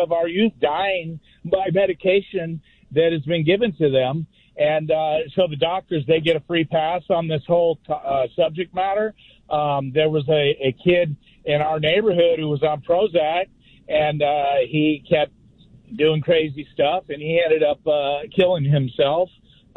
of our youth dying by medication that has been given to them. And so the doctors, they get a free pass on this whole subject matter. There was a kid in our neighborhood who was on Prozac, and he kept doing crazy stuff, and he ended up killing himself.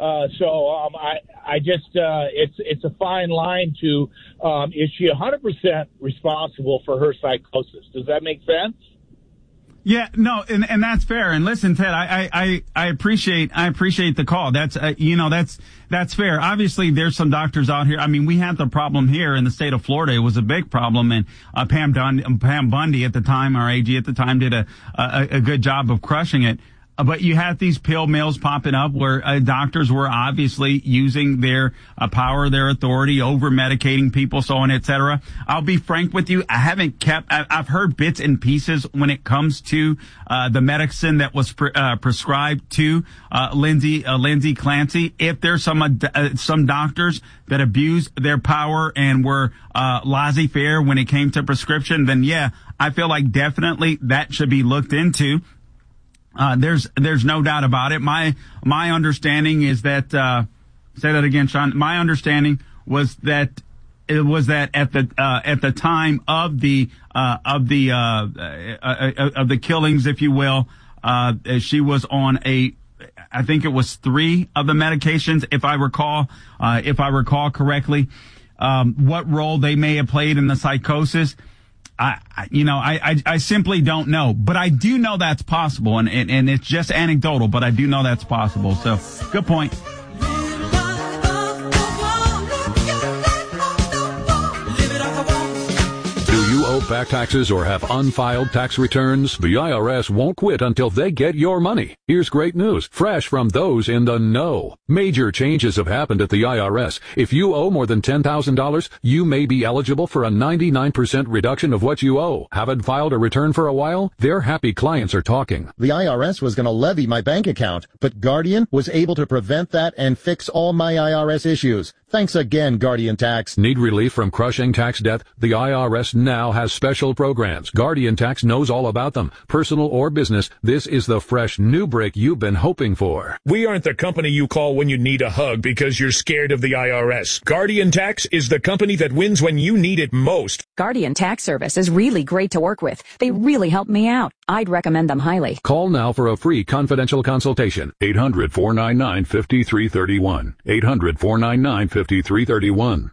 I just it's a fine line to is she 100% responsible for her psychosis? Does that make sense? Yeah, no, and that's fair. And listen, Ted, I appreciate the call. That's that's fair. Obviously, there's some doctors out here. I mean, we had the problem here in the state of Florida. It was a big problem, and Pam Bundy at the time, our AG at the time, did a good job of crushing it. But you had these pill mills popping up where doctors were obviously using their power, their authority, over medicating people, so on, et cetera. I'll be frank with you. I've heard bits and pieces when it comes to the medicine that was prescribed to Lindsay Clancy. If there's some doctors that abused their power and were laissez-faire when it came to prescription, then yeah, I feel like definitely that should be looked into. There's no doubt about it. My understanding is that, say that again, Sean. My understanding was that it was that at the time of the killings, if you will, she was on I think it was 3 of the medications, if I recall correctly. What role they may have played in the psychosis, I simply don't know, but I do know that's possible, and it's just anecdotal, but I do know that's possible. So, good point. Do you owe back taxes or have unfiled tax returns? The IRS won't quit until they get your money. Here's great news, fresh from those in the know. Major changes have happened at the IRS. If you owe more than $10,000, you may be eligible for a 99% reduction of what you owe. Haven't filed a return for a while? Their happy clients are talking. The IRS was going to levy my bank account, but Guardian was able to prevent that and fix all my IRS issues. Thanks again, Guardian Tax. Need relief from crushing tax debt? The IRS now has special programs. Guardian Tax knows all about them. Personal or business, this is the fresh new break you've been hoping for. We aren't the company you call when you need a hug because you're scared of the IRS. Guardian Tax is the company that wins when you need it most. Guardian Tax Service is really great to work with. They really helped me out. I'd recommend them highly. Call now for a free confidential consultation. 800-499-5331. 800-499-5331.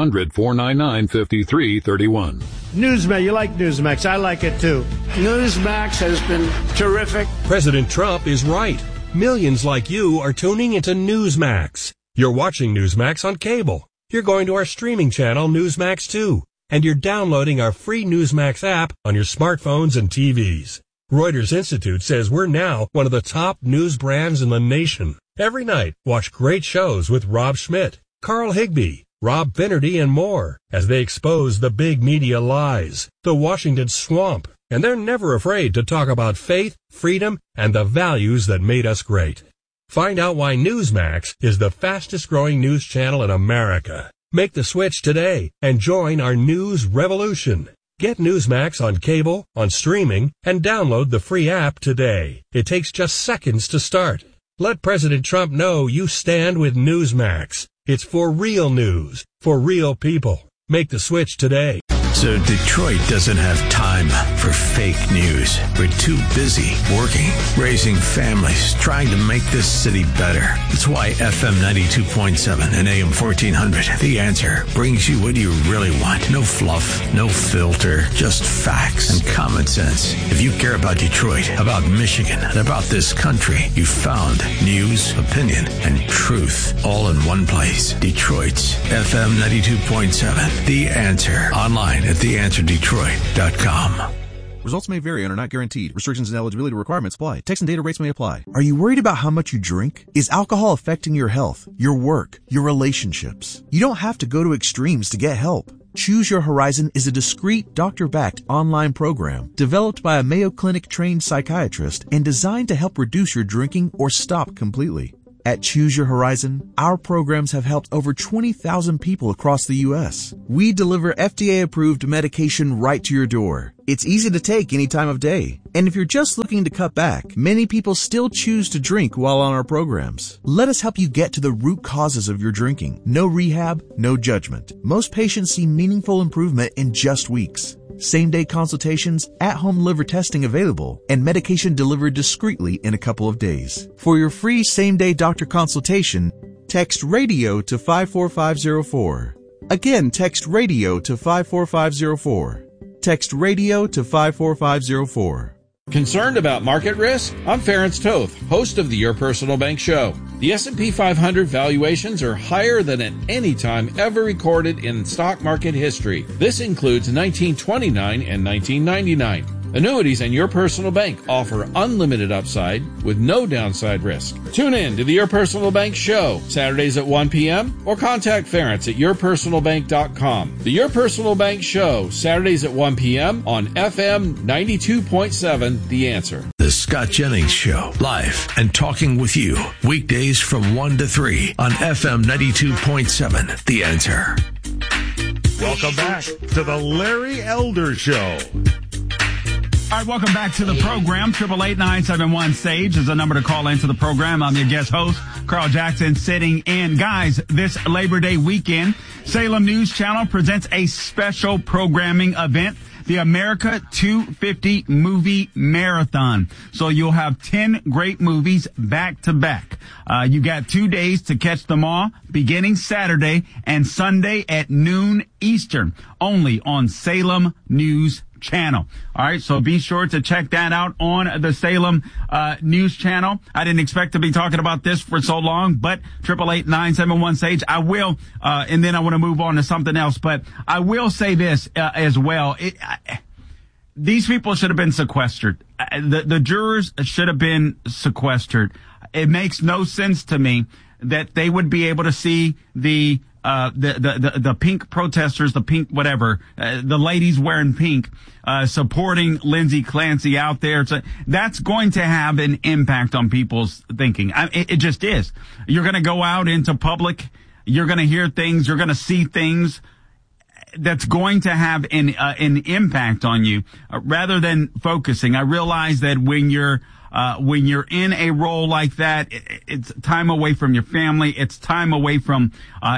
800-499-5331. Newsmax, you like Newsmax. I like it too. Newsmax has been terrific. President Trump is right. Millions like you are tuning into Newsmax. You're watching Newsmax on cable. You're going to our streaming channel, Newsmax 2. And you're downloading our free Newsmax app on your smartphones and TVs. Reuters Institute says we're now one of the top news brands in the nation. Every night, watch great shows with Rob Schmidt, Carl Higbie, Rob Finnerty, and more as they expose the big media lies, the Washington swamp, and they're never afraid to talk about faith, freedom, and the values that made us great. Find out why Newsmax is the fastest growing news channel in America. Make the switch today and join our news revolution. Get Newsmax on cable, on streaming, and download the free app today. It takes just seconds to start. Let President Trump know you stand with Newsmax. It's for real news, for real people. Make the switch today. So Detroit doesn't have time for fake news. We're too busy working, raising families, trying to make this city better. That's why FM 92.7 and AM 1400, The Answer, brings you what you really want. No fluff, no filter, just facts and common sense. If you care about Detroit, about Michigan, and about this country, you found news, opinion, and truth all in one place. Detroit's FM 92.7, The Answer. Online at theanswerdetroit.com. Results may vary and are not guaranteed. Restrictions and eligibility requirements apply. Text and data rates may apply. Are you worried about how much you drink? Is alcohol affecting your health, your work, your relationships? You don't have to go to extremes to get help. Choose Your Horizon is a discreet, doctor-backed online program developed by a Mayo Clinic-trained psychiatrist and designed to help reduce your drinking or stop completely. At Choose Your Horizon, our programs have helped over 20,000 people across the U.S. We deliver FDA-approved medication right to your door. It's easy to take any time of day. And if you're just looking to cut back, many people still choose to drink while on our programs. Let us help you get to the root causes of your drinking. No rehab, no judgment. Most patients see meaningful improvement in just weeks. Same-day consultations, at-home liver testing available, and medication delivered discreetly in a couple of days. For your free same-day doctor consultation, text RADIO to 54504. Again, text RADIO to 54504. Text RADIO to 54504. Concerned about market risk? I'm Ferenc Toth, host of the Your Personal Bank Show. The S&P 500 valuations are higher than at any time ever recorded in stock market history. This includes 1929 and 1999. Annuities and Your Personal Bank offer unlimited upside with no downside risk. Tune in to the Your Personal Bank Show, Saturdays at 1 p.m. or contact Ferenc at yourpersonalbank.com. The Your Personal Bank Show, Saturdays at 1 p.m. on FM 92.7 The Answer. The Scott Jennings Show, live and talking with you, weekdays from 1 to 3 on FM 92.7 The Answer. Welcome back to the Larry Elder Show. All right, welcome back to the program. 888-971-SAGE is the number to call into the program. I'm your guest host, Carl Jackson, sitting in. Guys, this Labor Day weekend, Salem News Channel presents a special programming event, the America 250 Movie Marathon. So you'll have 10 great movies back to back. You got 2 days to catch them all, beginning Saturday and Sunday at noon Eastern, only on Salem News Channel. All right, so be sure to check that out on the Salem News Channel. I didn't expect to be talking about this for so long, but 888-971-SAGE. I will, and then I want to move on to something else, but I will say this as well. These people should have been sequestered. The jurors should have been sequestered. It makes no sense to me that they would be able to see the pink protesters, the pink whatever, the ladies wearing pink, supporting Lindsay Clancy out there. So that's going to have an impact on people's thinking. It just is. You're going to go out into public. You're going to hear things. You're going to see things that's going to have an impact on you, rather than focusing. I realize that when you're in a role like that, it's time away from your family. It's time away from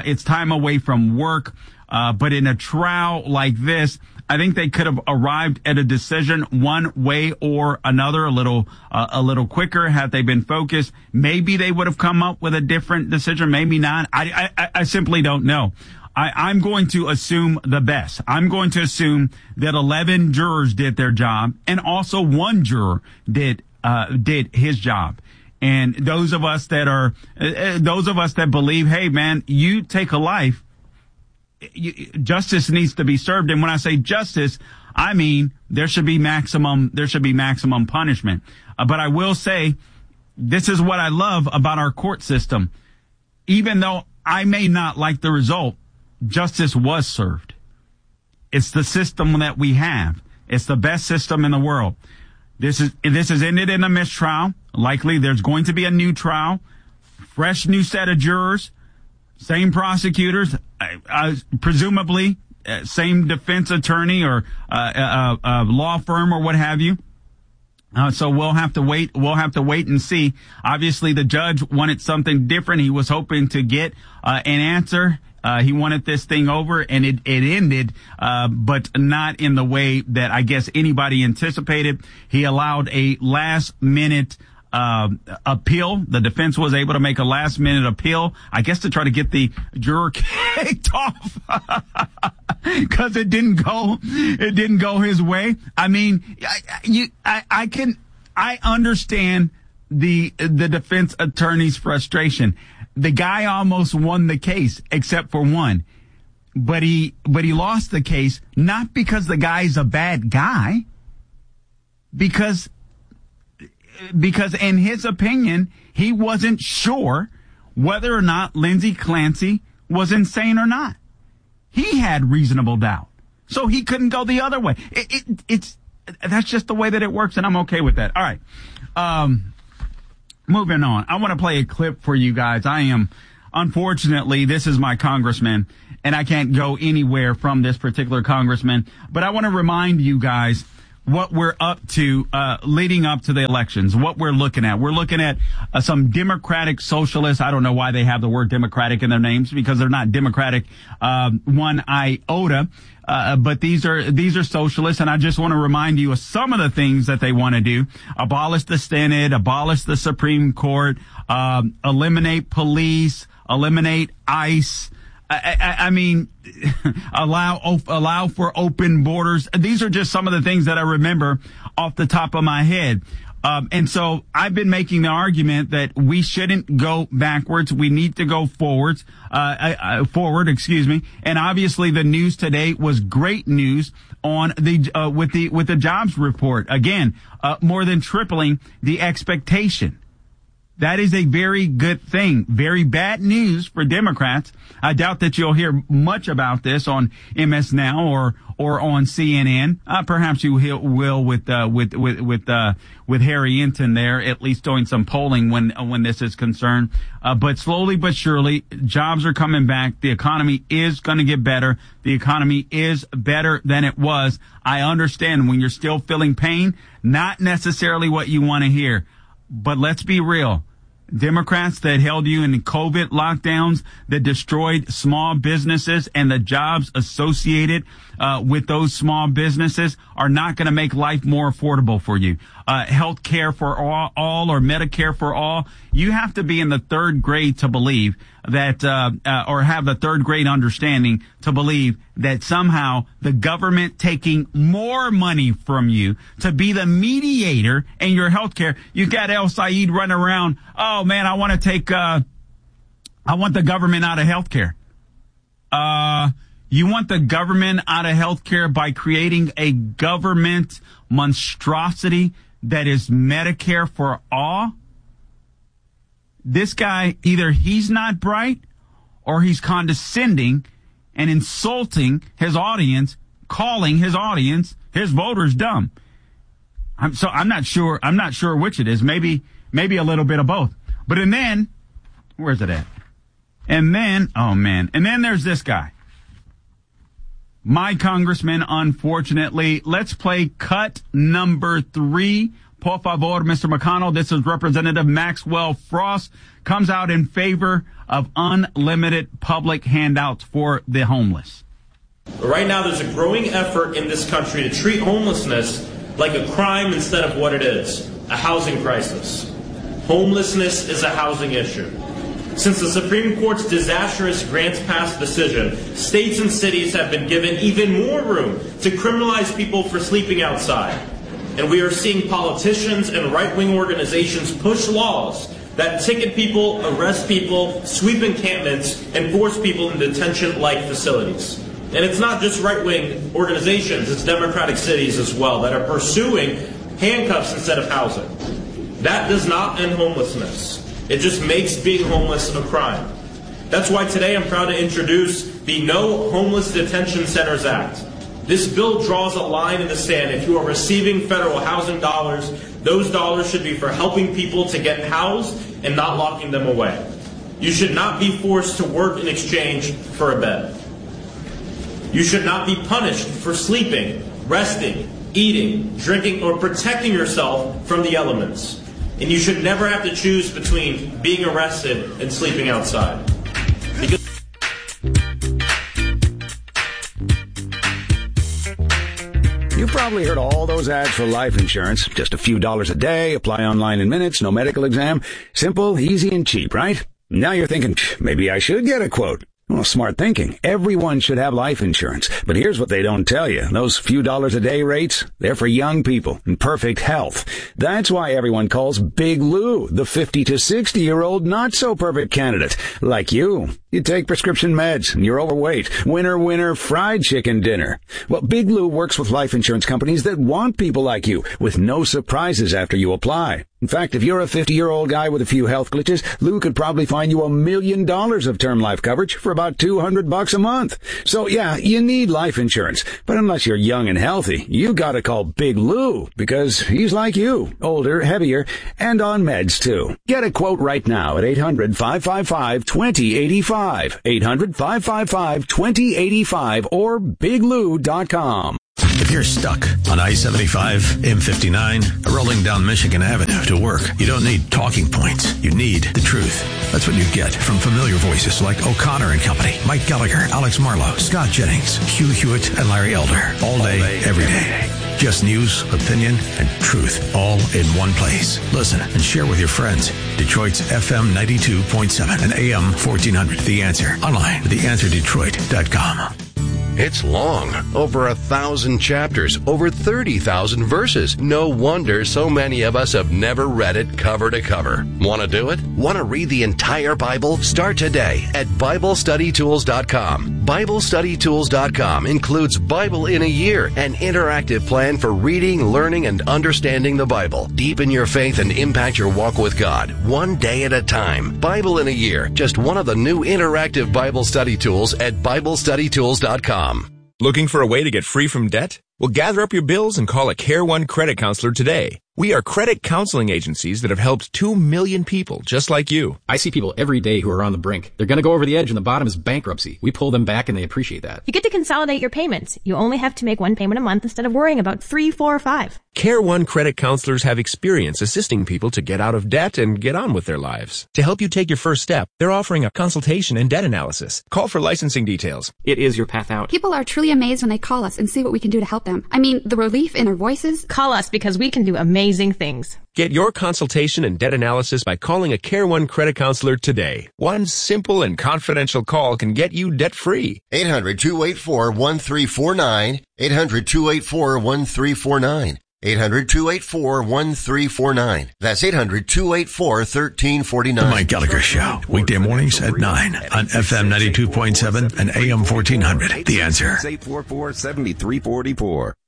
work. But in a trial like this, I think they could have arrived at a decision one way or another a little quicker had they been focused. Maybe they would have come up with a different decision. Maybe not. I simply don't know. I'm going to assume the best. I'm going to assume that 11 jurors did their job, and also one juror did his job. And those of us that believe, hey man, you take a life, justice needs to be served. And when I say justice, I mean there should be maximum punishment. But I will say, this is what I love about our court system. Even though I may not like the result, justice was served. It's the system that we have. It's the best system in the world. This has ended in a mistrial. Likely there's going to be a new trial, fresh new set of jurors, same prosecutors, presumably same defense attorney or law firm or what have you. So we'll have to wait. We'll have to wait and see. Obviously, the judge wanted something different. He was hoping to get an answer. He wanted this thing over, and it ended, but not in the way that I guess anybody anticipated. He allowed a last-minute appeal. The defense was able to make a last-minute appeal, I guess, to try to get the juror kicked off because it didn't go his way. I mean, I understand the defense attorney's frustration. The guy almost won the case, except for one. But he lost the case, not because the guy's a bad guy, because in his opinion, he wasn't sure whether or not Lindsay Clancy was insane or not. He had reasonable doubt. So he couldn't go the other way. That's just the way that it works, and I'm okay with that. All right. moving on. I want to play a clip for you guys. Unfortunately, this is my congressman, and I can't go anywhere from this particular congressman. But I want to remind you guys what we're up to leading up to the elections, what we're looking at. We're looking at some Democratic socialists. I don't know why they have the word Democratic in their names, because they're not Democratic one iota. But these are socialists, and I just want to remind you of some of the things that they want to do. Abolish the Senate, abolish the Supreme Court, eliminate police, eliminate ICE. I mean, allow for open borders. These are just some of the things that I remember off the top of my head. And so I've been making the argument that we shouldn't go backwards. We need to go forward, excuse me. And obviously the news today was great news on with the jobs report. Again, more than tripling the expectation. That is a very good thing. Very bad news for Democrats. I doubt that you'll hear much about this on MS Now or on CNN. Perhaps you will with Harry Enton there, at least doing some polling when this is concerned. But slowly but surely, jobs are coming back. The economy is going to get better. The economy is better than it was. I understand when you're still feeling pain, not necessarily what you want to hear. But let's be real. Democrats that held you in the COVID lockdowns, that destroyed small businesses and the jobs associated with those small businesses, are not going to make life more affordable for you. Health care for all or Medicare for all. You have to be in the third grade to believe that, or have the third grade understanding to believe that somehow the government taking more money from you to be the mediator in your health care. You got El Said running around. Oh man, I want the government out of health care. You want the government out of health care by creating a government monstrosity that is Medicare for all? This guy, either he's not bright or he's condescending and insulting his audience, calling his audience, his voters, dumb. I'm not sure which it is. Maybe a little bit of both. But and then, where's it at? And then, oh man. And then there's this guy. My congressman, unfortunately. Let's play cut number 3. Por favor, Mr. McConnell. This is Representative Maxwell Frost. Comes out in favor of unlimited public handouts for the homeless. Right now, there's a growing effort in this country to treat homelessness like a crime instead of what it is, a housing crisis. Homelessness is a housing issue. Since the Supreme Court's disastrous grants pass decision, states and cities have been given even more room to criminalize people for sleeping outside. And we are seeing politicians and right-wing organizations push laws that ticket people, arrest people, sweep encampments, and force people in detention-like facilities. And it's not just right-wing organizations, it's Democratic cities as well that are pursuing handcuffs instead of housing. That does not end homelessness. It just makes being homeless a crime. That's why today I'm proud to introduce the No Homeless Detention Centers Act. This bill draws a line in the sand. If you are receiving federal housing dollars, those dollars should be for helping people to get housed and not locking them away. You should not be forced to work in exchange for a bed. You should not be punished for sleeping, resting, eating, drinking, or protecting yourself from the elements. And you should never have to choose between being arrested and sleeping outside. You've probably heard all those ads for life insurance. Just a few dollars a day, apply online in minutes, no medical exam. Simple, easy, and cheap, right? Now you're thinking, maybe I should get a quote. Well, smart thinking. Everyone should have life insurance. But here's what they don't tell you. Those few dollars a day rates, they're for young people in perfect health. That's why everyone calls Big Lou the 50 to 60-year-old not-so-perfect candidate, like you. You take prescription meds and you're overweight. Winner, winner, fried chicken dinner. Well, Big Lou works with life insurance companies that want people like you with no surprises after you apply. In fact, if you're a 50-year-old guy with a few health glitches, Lou could probably find you $1 million of term life coverage for about $200 a month. So yeah, you need life insurance. But unless you're young and healthy, you gotta call Big Lou because he's like you, older, heavier, and on meds too. Get a quote right now at 800-555-2085. 800-555-2085 or biglou.com. If you're stuck on I-75, M59, rolling down Michigan Avenue to work, you don't need talking points. You need the truth. That's what you get from familiar voices like O'Connor and Company, Mike Gallagher, Alex Marlowe, Scott Jennings, Hugh Hewitt, and Larry Elder. All day, every day. Just news, opinion, and truth all in one place. Listen and share with your friends. Detroit's FM 92.7 and AM 1400. The Answer. Online at theanswerdetroit.com. It's long, over 1,000 chapters, over 30,000 verses. No wonder so many of us have never read it cover to cover. Want to do it? Want to read the entire Bible? Start today at BibleStudyTools.com. BibleStudyTools.com includes Bible in a Year, an interactive plan for reading, learning, and understanding the Bible. Deepen your faith and impact your walk with God, one day at a time. Bible in a Year, just one of the new interactive Bible study tools at BibleStudyTools.com. Looking for a way to get free from debt? Well, gather up your bills and call a Care One credit counselor today. We are credit counseling agencies that have helped 2 million people just like you. I see people every day who are on the brink. They're going to go over the edge and the bottom is bankruptcy. We pull them back and they appreciate that. You get to consolidate your payments. You only have to make one payment a month instead of worrying about 3, 4, or 5. Care One credit counselors have experience assisting people to get out of debt and get on with their lives. To help you take your first step, they're offering a consultation and debt analysis. Call for licensing details. It is your path out. People are truly amazed when they call us and see what we can do to help them. I mean, the relief in their voices. Call us because we can do amazing things. Get your consultation and debt analysis by calling a Care One credit counselor today. One simple and confidential call can get you debt-free. 800-284-1349. 800-284-1349. 800-284-1349. That's 800-284-1349. The Mike Gallagher Show. Weekday mornings at 9 on FM 92.7 and AM 1400. The Answer. 844-7344.